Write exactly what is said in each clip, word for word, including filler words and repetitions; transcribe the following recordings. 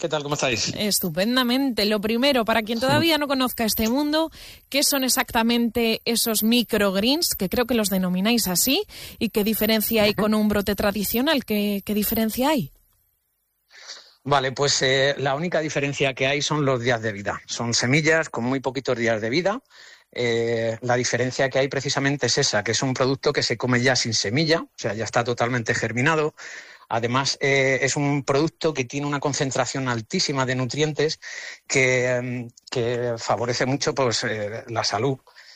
¿Qué tal? ¿Cómo estáis? Estupendamente. Lo primero, para quien todavía no conozca este mundo, ¿qué son exactamente esos microgreens, que creo que los denomináis así, y qué diferencia hay con un brote tradicional? ¿Qué, qué diferencia hay? Vale, pues eh, la única diferencia que hay son los días de vida. Son semillas con muy poquitos días de vida. Eh, la diferencia que hay precisamente es esa, que es un producto que se come ya sin semilla, o sea, ya está totalmente germinado. Además, eh, es un producto que tiene una concentración altísima de nutrientes que, que favorece mucho pues, eh, la salud.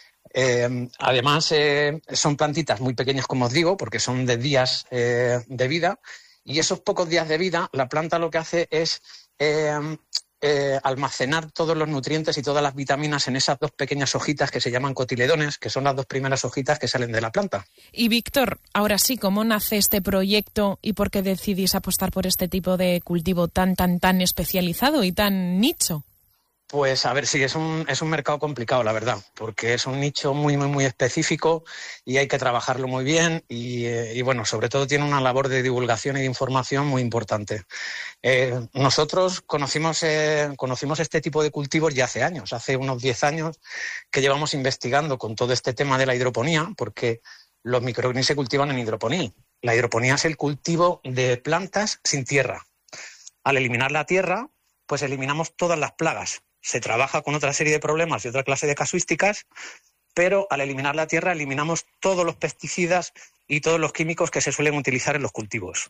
Eh, además, eh, son plantitas muy pequeñas, como os digo, porque son de días eh, de vida. Y esos pocos días de vida, la planta lo que hace es eh, eh, almacenar todos los nutrientes y todas las vitaminas en esas dos pequeñas hojitas que se llaman cotiledones, que son las dos primeras hojitas que salen de la planta. Y Víctor, ahora sí, ¿cómo nace este proyecto y por qué decidís apostar por este tipo de cultivo tan, tan, tan especializado y tan nicho? Pues a ver, sí, es un, es un mercado complicado, la verdad, porque es un nicho muy, muy, muy específico y hay que trabajarlo muy bien y, y bueno, sobre todo tiene una labor de divulgación y de información muy importante. Eh, nosotros conocimos, eh, conocimos este tipo de cultivos ya hace años, hace unos diez años que llevamos investigando con todo este tema de la hidroponía, porque los microgreens se cultivan en hidroponía. La hidroponía es el cultivo de plantas sin tierra. Al eliminar la tierra, pues eliminamos todas las plagas. Se trabaja con otra serie de problemas y otra clase de casuísticas, pero al eliminar la tierra eliminamos todos los pesticidas y todos los químicos que se suelen utilizar en los cultivos.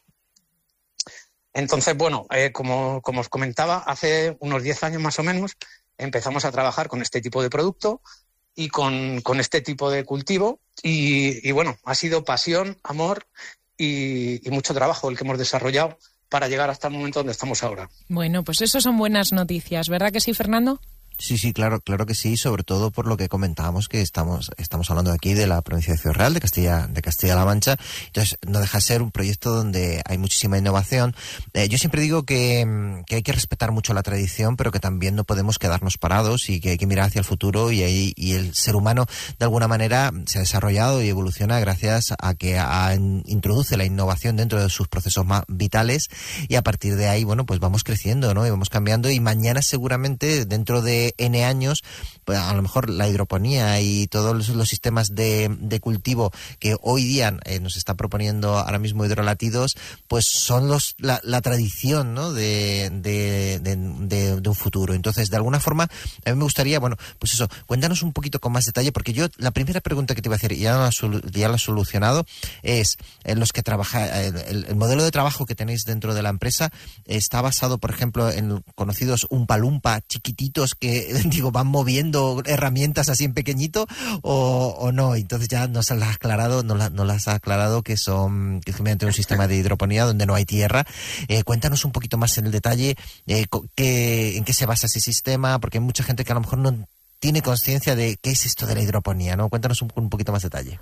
Entonces, bueno, eh, como, como os comentaba, hace unos diez años más o menos empezamos a trabajar con este tipo de producto y con, con este tipo de cultivo y, y bueno, ha sido pasión, amor y, y mucho trabajo el que hemos desarrollado para llegar hasta el momento donde estamos ahora. Bueno, pues eso son buenas noticias, ¿verdad que sí, Fernando? Sí, sí, claro, claro que sí, sobre todo por lo que comentábamos, que estamos estamos hablando aquí de la provincia de Ciudad Real, de Castilla de Castilla-La Mancha. Entonces, no deja de ser un proyecto donde hay muchísima innovación. Eh, yo siempre digo que, que hay que respetar mucho la tradición, pero que también no podemos quedarnos parados y que hay que mirar hacia el futuro y, ahí, y el ser humano, de alguna manera, se ha desarrollado y evoluciona gracias a que a, introduce la innovación dentro de sus procesos más vitales y a partir de ahí, bueno, pues vamos creciendo, ¿no? Y vamos cambiando y mañana seguramente dentro de N años, pues a lo mejor la hidroponía y todos los, los sistemas de, de cultivo que hoy día eh, nos está proponiendo ahora mismo Hidrolatidos, pues son los la, la tradición, ¿no? de, de, de, de, de un futuro. Entonces, de alguna forma, a mí me gustaría, bueno, pues eso, cuéntanos un poquito con más detalle, porque yo, la primera pregunta que te iba a hacer, y ya lo has, ya lo has solucionado, es en los que trabaja, el, el, el modelo de trabajo que tenéis dentro de la empresa está basado, por ejemplo, en conocidos Oompa Loompa chiquititos que digo, van moviendo herramientas así en pequeñito o, o no. Entonces ya nos las has aclarado, nos, la, nos las has aclarado que son que es mediante un sistema de hidroponía donde no hay tierra. Eh, cuéntanos un poquito más en el detalle eh, qué, en qué se basa ese sistema, porque hay mucha gente que a lo mejor no tiene conciencia de qué es esto de la hidroponía, ¿no? Cuéntanos un, un poquito más detalle.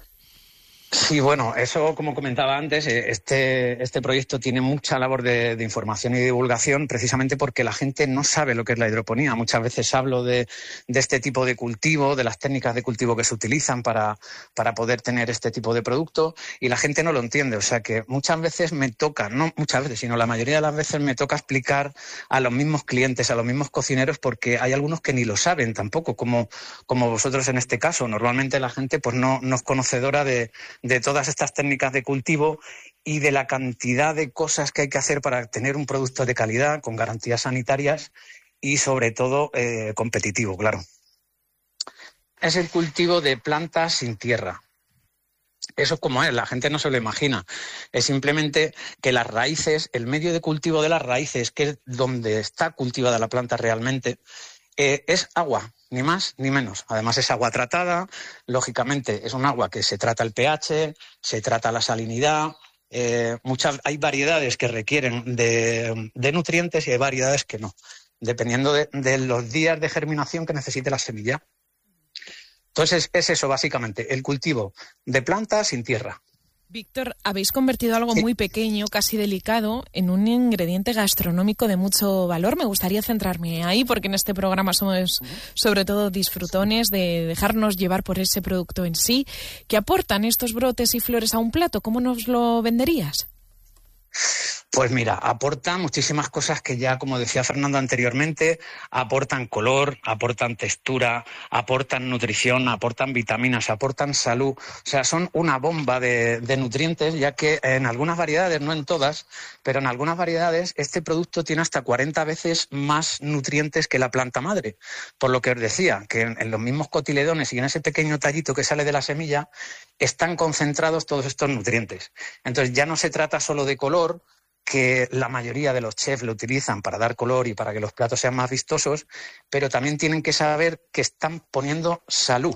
Sí, bueno, eso como comentaba antes, este, este proyecto tiene mucha labor de, de información y divulgación precisamente porque la gente no sabe lo que es la hidroponía. Muchas veces hablo de, de este tipo de cultivo, de las técnicas de cultivo que se utilizan para, para poder tener este tipo de producto y la gente no lo entiende. O sea que muchas veces me toca, no muchas veces, sino la mayoría de las veces me toca explicar a los mismos clientes, a los mismos cocineros, porque hay algunos que ni lo saben tampoco, como, como vosotros en este caso. Normalmente la gente pues no, no es conocedora de de todas estas técnicas de cultivo y de la cantidad de cosas que hay que hacer para tener un producto de calidad, con garantías sanitarias y, sobre todo, eh, competitivo, claro. Es el cultivo de plantas sin tierra. Eso es como es, la gente no se lo imagina. Es simplemente que las raíces, el medio de cultivo de las raíces, que es donde está cultivada la planta realmente, eh, es agua. Ni más ni menos. Además es agua tratada, lógicamente es un agua que se trata el pH, se trata la salinidad, eh, muchas, hay variedades que requieren de, de nutrientes y hay variedades que no, dependiendo de, de los días de germinación que necesite la semilla. Entonces es, es eso básicamente, el cultivo de plantas sin tierra. Víctor, habéis convertido algo muy pequeño, casi delicado, en un ingrediente gastronómico de mucho valor. Me gustaría centrarme ahí, porque en este programa somos sobre todo disfrutones de dejarnos llevar por ese producto en sí. ¿Qué aportan estos brotes y flores a un plato? ¿Cómo nos lo venderías? Pues mira, aporta muchísimas cosas que ya, como decía Fernando anteriormente, aportan color, aportan textura, aportan nutrición, aportan vitaminas, aportan salud. O sea, son una bomba de, de nutrientes, ya que en algunas variedades, no en todas, pero en algunas variedades este producto tiene hasta cuarenta veces más nutrientes que la planta madre. Por lo que os decía, que en, en los mismos cotiledones y en ese pequeño tallito que sale de la semilla están concentrados todos estos nutrientes. Entonces ya no se trata solo de color, que la mayoría de los chefs lo utilizan para dar color y para que los platos sean más vistosos, pero también tienen que saber que están poniendo salud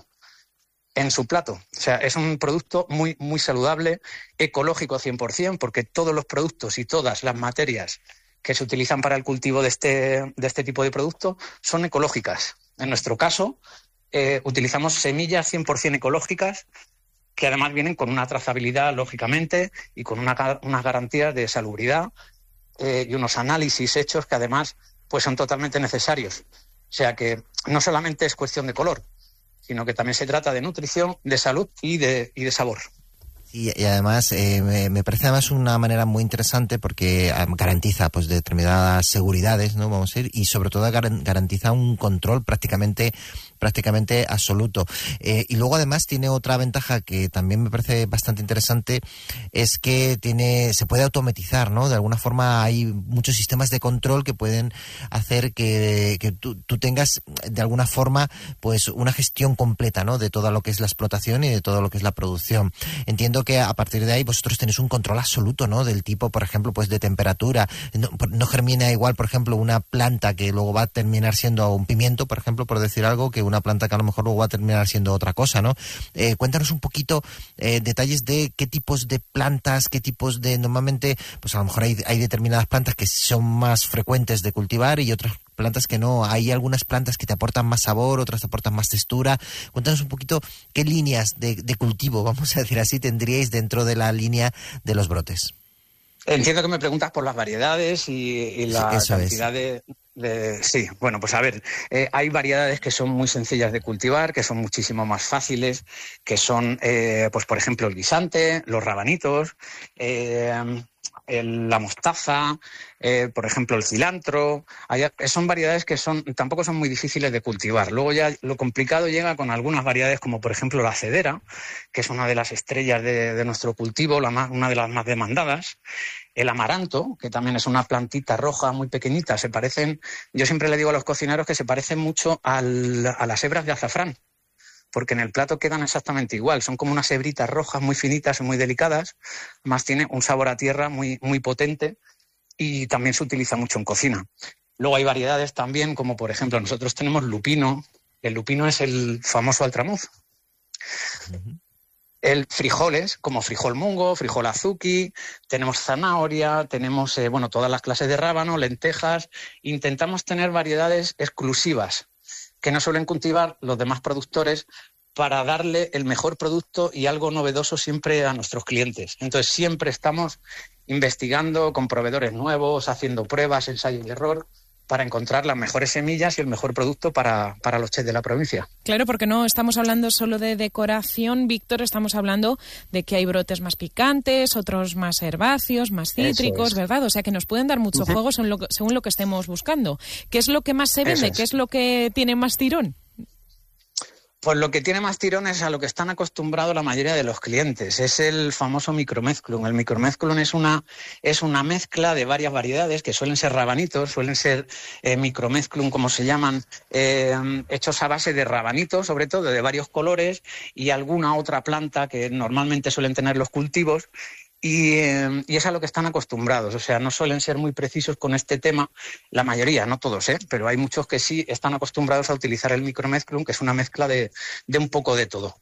en su plato. O sea, es un producto muy, muy saludable, ecológico cien por ciento, porque todos los productos y todas las materias que se utilizan para el cultivo de este, de este tipo de producto son ecológicas. En nuestro caso, eh, utilizamos semillas cien por ciento ecológicas, que además vienen con una trazabilidad, lógicamente, y con una, unas garantías de salubridad eh, y unos análisis hechos que además pues son totalmente necesarios. O sea que no solamente es cuestión de color, sino que también se trata de nutrición, de salud y de, y de sabor. Y, y además eh, me, me parece además una manera muy interesante porque um, garantiza pues determinadas seguridades, ¿no? Vamos a decir, y sobre todo gar- garantiza un control prácticamente prácticamente absoluto. Eh, y luego además tiene otra ventaja que también me parece bastante interesante, es que tiene se puede automatizar, ¿no? De alguna forma hay muchos sistemas de control que pueden hacer que, que tú, tú tengas de alguna forma pues una gestión completa, ¿no? De todo lo que es la explotación y de todo lo que es la producción. Entiendo que a partir de ahí vosotros tenéis un control absoluto, ¿no? Del tipo, por ejemplo, pues de temperatura. No, no germina igual, por ejemplo, una planta que luego va a terminar siendo un pimiento, por ejemplo, por decir algo, que una planta que a lo mejor luego va a terminar siendo otra cosa, ¿no? Eh, cuéntanos un poquito eh, detalles de qué tipos de plantas, qué tipos de... Normalmente, pues a lo mejor hay, hay determinadas plantas que son más frecuentes de cultivar y otras plantas que no. Hay algunas plantas que te aportan más sabor, otras te aportan más textura. Cuéntanos un poquito qué líneas de, de cultivo, vamos a decir así, tendríais dentro de la línea de los brotes. Entiendo que me preguntas por las variedades y, y la sí, cantidad es. de, de... Sí, bueno, pues a ver, eh, hay variedades que son muy sencillas de cultivar, que son muchísimo más fáciles, que son, eh, pues por ejemplo, el guisante, los rabanitos, eh, el, la mostaza, eh, por ejemplo, el cilantro. Hay, son variedades que son tampoco son muy difíciles de cultivar. Luego ya lo complicado llega con algunas variedades como, por ejemplo, la cedera, que es una de las estrellas de, de nuestro cultivo, la más, una de las más demandadas. El amaranto, que también es una plantita roja muy pequeñita. Se parecen, yo siempre le digo a los cocineros que se parecen mucho al, a las hebras de azafrán, porque en el plato quedan exactamente igual. Son como unas hebritas rojas muy finitas y muy delicadas. Además tiene un sabor a tierra muy, muy potente y también se utiliza mucho en cocina. Luego hay variedades también, como por ejemplo nosotros tenemos lupino. El lupino es el famoso altramuz. Uh-huh. El frijoles, como frijol mungo, frijol azuki, tenemos zanahoria, tenemos eh, bueno, todas las clases de rábano, lentejas. Intentamos tener variedades exclusivas que no suelen cultivar los demás productores para darle el mejor producto y algo novedoso siempre a nuestros clientes. Entonces siempre estamos investigando con proveedores nuevos, haciendo pruebas, ensayo y error, para encontrar las mejores semillas y el mejor producto para, para los chefs de la provincia. Claro, porque no estamos hablando solo de decoración, Víctor, estamos hablando de que hay brotes más picantes, otros más herbáceos, más cítricos, ¿verdad? O sea, que nos pueden dar mucho uh-huh. juego según lo, según lo que estemos buscando. ¿Qué es lo que más se vende? Es. ¿Qué es lo que tiene más tirón? Pues lo que tiene más tirón es a lo que están acostumbrados la mayoría de los clientes. Es el famoso micromezclun. El micromezclun es una, es una mezcla de varias variedades que suelen ser rabanitos, suelen ser eh, micromezclun, como se llaman, eh, hechos a base de rabanitos, sobre todo de varios colores, y alguna otra planta que normalmente suelen tener los cultivos. Y, eh, y es a lo que están acostumbrados, o sea, no suelen ser muy precisos con este tema, la mayoría, no todos, ¿eh? Pero hay muchos que sí están acostumbrados a utilizar el micromezclun, que es una mezcla de, de un poco de todo.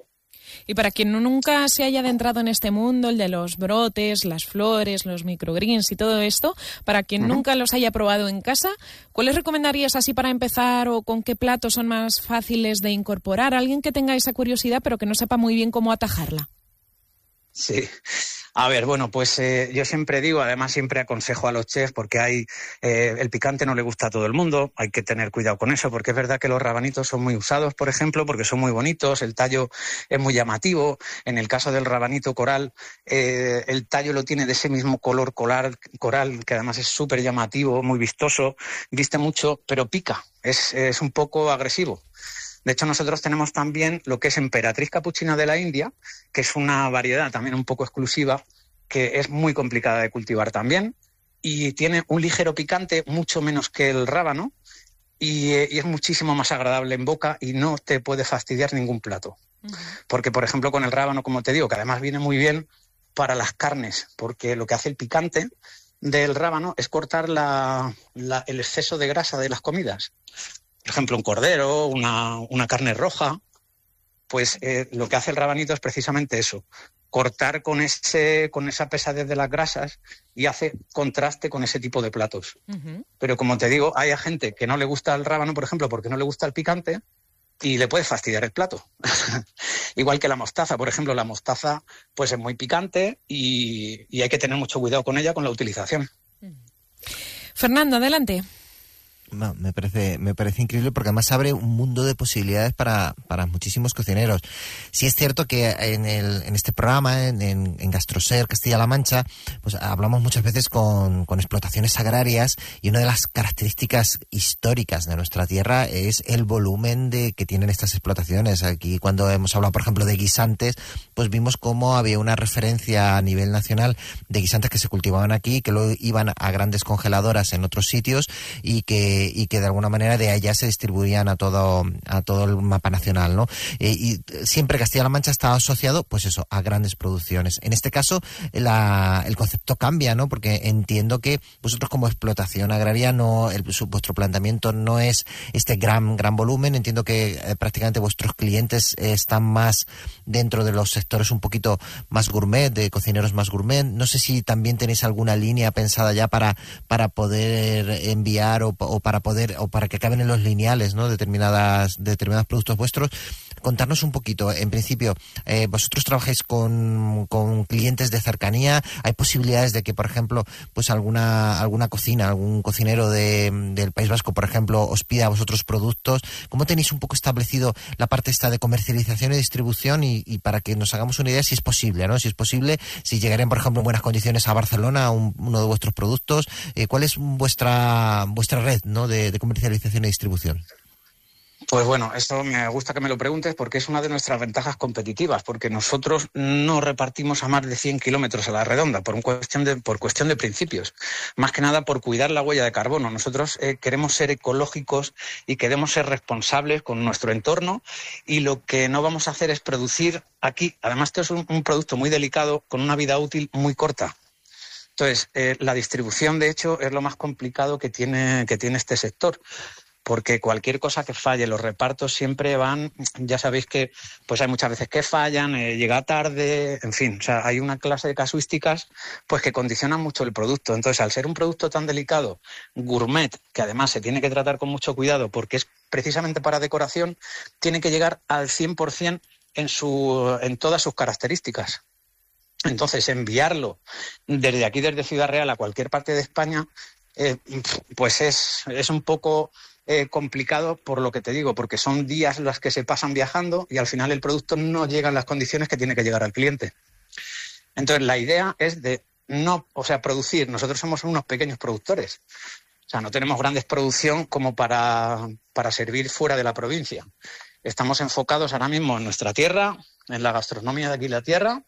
Y para quien nunca se haya adentrado en este mundo, el de los brotes, las flores, los microgreens y todo esto, para quien uh-huh. nunca los haya probado en casa, ¿cuáles recomendarías así para empezar o con qué platos son más fáciles de incorporar? Alguien que tenga esa curiosidad pero que no sepa muy bien cómo atajarla. Sí. A ver, bueno, pues eh, yo siempre digo, además siempre aconsejo a los chefs, porque hay eh, el picante no le gusta a todo el mundo, hay que tener cuidado con eso, porque es verdad que los rabanitos son muy usados, por ejemplo, porque son muy bonitos, el tallo es muy llamativo. En el caso del rabanito coral, eh, el tallo lo tiene de ese mismo color coral, coral que además es súper llamativo, muy vistoso, viste mucho, pero pica, es, es un poco agresivo. De hecho, nosotros tenemos también lo que es Emperatriz Capuchina de la India, que es una variedad también un poco exclusiva, que es muy complicada de cultivar también, y tiene un ligero picante, mucho menos que el rábano, y, y es muchísimo más agradable en boca y no te puede fastidiar ningún plato. Uh-huh. Porque, por ejemplo, con el rábano, como te digo, que además viene muy bien para las carnes, porque lo que hace el picante del rábano es cortar la, la, el exceso de grasa de las comidas. Por ejemplo, un cordero, una, una carne roja, pues eh, lo que hace el rabanito es precisamente eso, cortar con, ese, con esa pesadez de las grasas y hace contraste con ese tipo de platos. Uh-huh. Pero como te digo, hay gente que no le gusta el rábano, por ejemplo, porque no le gusta el picante y le puede fastidiar el plato. Igual que la mostaza, por ejemplo, la mostaza pues es muy picante y, y hay que tener mucho cuidado con ella, con la utilización. Uh-huh. Fernando, adelante. No, me parece me parece increíble porque además abre un mundo de posibilidades para, para muchísimos cocineros. Sí es cierto que en el en este programa, en, en, en GastroSer Castilla-La Mancha, pues hablamos muchas veces con, con explotaciones agrarias y una de las características históricas de nuestra tierra es el volumen de que tienen estas explotaciones. Aquí cuando hemos hablado, por ejemplo, de guisantes, pues vimos cómo había una referencia a nivel nacional de guisantes que se cultivaban aquí, que luego iban a grandes congeladoras en otros sitios y que y que de alguna manera de allá se distribuían a todo a todo el mapa nacional, ¿no? Eh, y siempre Castilla-La Mancha está asociado, pues eso, a grandes producciones. En este caso, la, el concepto cambia, ¿no? Porque entiendo que vosotros como explotación agraria, no el, su, vuestro planteamiento no es este gran gran volumen. Entiendo que eh, prácticamente vuestros clientes eh, están más dentro de los sectores un poquito más gourmet, de cocineros más gourmet. No sé si también tenéis alguna línea pensada ya para, para poder enviar o, o para para poder o para que caben en los lineales, ¿no? Determinadas determinados productos vuestros. Contarnos un poquito. En principio, eh, vosotros trabajáis con, con clientes de cercanía. ¿Hay posibilidades de que, por ejemplo, pues alguna alguna cocina, algún cocinero de, del País Vasco, por ejemplo, os pida a vosotros productos? ¿Cómo tenéis un poco establecido la parte esta de comercialización y distribución? Y, y para que nos hagamos una idea si es posible, ¿no? Si es posible, si llegarían, por ejemplo, en buenas condiciones a Barcelona un, uno de vuestros productos. Eh, ¿Cuál es vuestra vuestra red, ¿no? de, de comercialización y distribución? Pues bueno, esto me gusta que me lo preguntes porque es una de nuestras ventajas competitivas, porque nosotros no repartimos a más de cien kilómetros a la redonda por, un cuestión de, por cuestión de principios, más que nada por cuidar la huella de carbono. Nosotros eh, queremos ser ecológicos y queremos ser responsables con nuestro entorno y lo que no vamos a hacer es producir aquí. Además, esto es un, un producto muy delicado con una vida útil muy corta. Entonces, eh, la distribución, de hecho, es lo más complicado que tiene, que tiene este sector. Porque cualquier cosa que falle, los repartos siempre van, ya sabéis que pues hay muchas veces que fallan, eh, llega tarde, en fin, o sea, hay una clase de casuísticas pues que condicionan mucho el producto. Entonces, al ser un producto tan delicado, gourmet, que además se tiene que tratar con mucho cuidado porque es precisamente para decoración, tiene que llegar al cien por ciento en, su, en todas sus características. Entonces, enviarlo desde aquí, desde Ciudad Real, a cualquier parte de España, eh, pues es, es un poco... Eh, complicado por lo que te digo, porque son días los que se pasan viajando y al final el producto no llega en las condiciones que tiene que llegar al cliente. Entonces la idea es de no, o sea, producir. Nosotros somos unos pequeños productores, o sea, no tenemos grandes producción como para, para servir fuera de la provincia. Estamos enfocados ahora mismo en nuestra tierra, en la gastronomía de aquí la tierra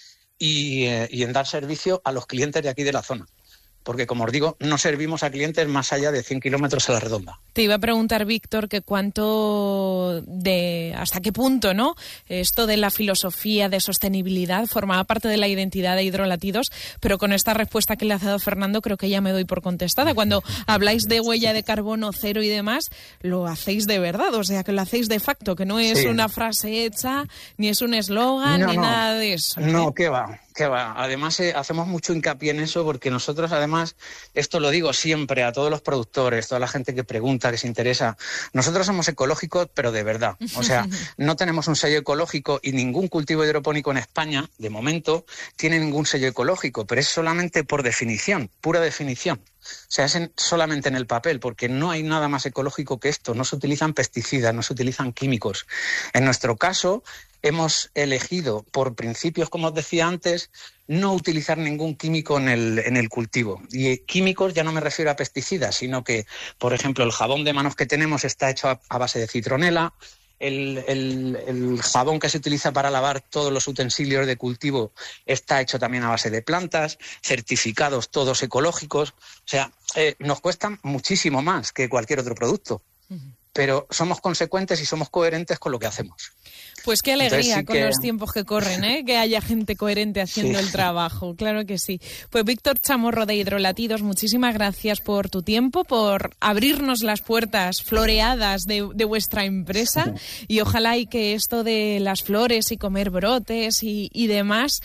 y, eh, y en dar servicio a los clientes de aquí de la zona. Porque, como os digo, no servimos a clientes más allá de cien kilómetros a la redonda. Te iba a preguntar, Víctor, que cuánto de, hasta qué punto, ¿no? Esto de la filosofía de sostenibilidad formaba parte de la identidad de Hidrolatidos, pero con esta respuesta que le ha dado Fernando creo que ya me doy por contestada. Cuando habláis de huella de carbono cero y demás, lo hacéis de verdad, o sea, que lo hacéis de facto, que no es sí. una frase hecha, ni es un eslogan, no, ni no, nada de eso. No, ¿eh? ¿Qué va? Que va. Además, eh, hacemos mucho hincapié en eso porque nosotros, además, esto lo digo siempre a todos los productores, toda la gente que pregunta, que se interesa. Nosotros somos ecológicos, pero de verdad. O sea, no tenemos un sello ecológico y ningún cultivo hidropónico en España, de momento, tiene ningún sello ecológico, pero es solamente por definición, pura definición. O sea, es en, solamente en el papel, porque no hay nada más ecológico que esto. No se utilizan pesticidas, no se utilizan químicos. En nuestro caso, hemos elegido, por principios, como os decía antes, no utilizar ningún químico en el, en el cultivo. Y químicos ya no me refiero a pesticidas, sino que, por ejemplo, el jabón de manos que tenemos está hecho a, a base de citronela. El, el, el jabón que se utiliza para lavar todos los utensilios de cultivo está hecho también a base de plantas, certificados todos ecológicos. O sea, eh, nos cuestan muchísimo más que cualquier otro producto, uh-huh. pero somos consecuentes y somos coherentes con lo que hacemos. Pues qué alegría sí con que... los tiempos que corren, ¿eh? Que haya gente coherente haciendo sí. el trabajo, claro que sí. Pues Víctor Chamorro de Hidrolatidos, muchísimas gracias por tu tiempo, por abrirnos las puertas floreadas de, de vuestra empresa y ojalá y que esto de las flores y comer brotes y, y demás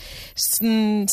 se,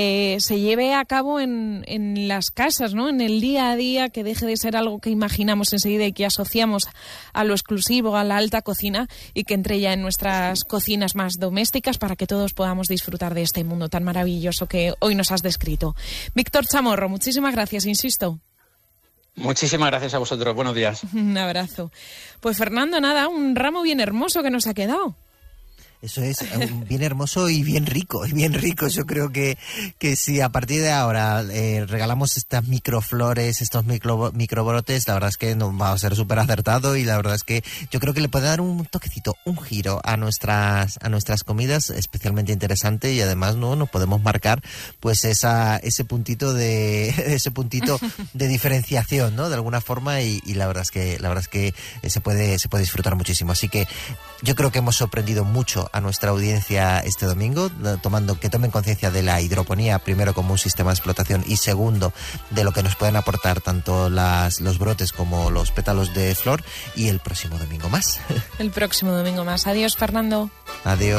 se lleve a cabo en, en las casas, ¿no? En el día a día, que deje de ser algo que imaginamos enseguida y que asociamos a lo exclusivo, a la alta cocina, y que entre ya en nuestra cocinas más domésticas para que todos podamos disfrutar de este mundo tan maravilloso que hoy nos has descrito. Víctor Chamorro, muchísimas gracias, insisto. Muchísimas gracias a vosotros, buenos días. Un abrazo. Pues Fernando, nada, un ramo bien hermoso que nos ha quedado. Eso es, bien hermoso y bien rico, y bien rico. Yo creo que, que si a partir de ahora eh, regalamos estas microflores, estos micro, microbrotes, la verdad es que nos va a ser súper acertado y la verdad es que yo creo que le puede dar un toquecito, un giro a nuestras a nuestras comidas especialmente interesante y además no nos podemos marcar pues esa ese puntito de ese puntito de diferenciación, ¿no? De alguna forma y, y la verdad es que la verdad es que se puede se puede disfrutar muchísimo. Así que yo creo que hemos sorprendido mucho a nuestra audiencia este domingo, tomando que tomen conciencia de la hidroponía, primero como un sistema de explotación y segundo de lo que nos pueden aportar tanto las, los brotes como los pétalos de flor, y el próximo domingo más. El próximo domingo más. Adiós, Fernando. Adiós.